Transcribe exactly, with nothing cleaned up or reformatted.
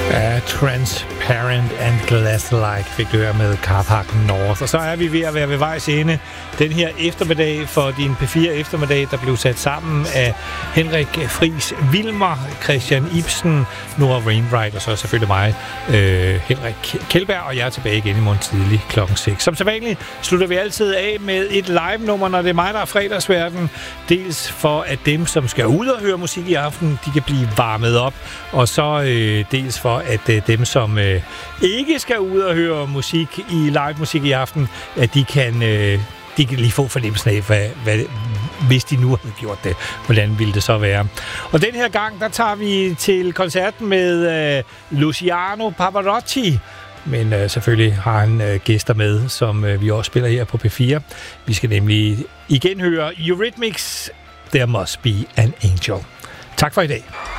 Uh, Transparent and Glass-like fik du her med Carpark North. Og så er vi ved at være ved vejs ende den her eftermiddag for din P fire eftermiddag, der blev sat sammen af Henrik Friis Wilmer, Christian Ibsen, Nora Wainwright og så selvfølgelig mig, øh, Henrik Kjeldberg, og jeg er tilbage igen i morgen tidlig klokken seks. Som sædvanligt slutter vi altid af med et live-nummer, når det er mig, der er fredagsverden. Dels for, at dem, som skal ud og høre musik i aften, de kan blive varmet op, og så øh, dels for, at øh, dem, som øh, ikke skal ud og høre musik i live musik i aften, at de kan, øh, de kan lige få fornemmelsen af, hvad, hvad, hvis de nu havde gjort det, hvordan ville det så være. Og den her gang, der tager vi til koncerten med øh, Luciano Pavarotti, men øh, selvfølgelig har han øh, gæster med, som øh, vi også spiller her på P fire. Vi skal nemlig igen høre Eurythmics, There Must Be an Angel. Tak for i dag.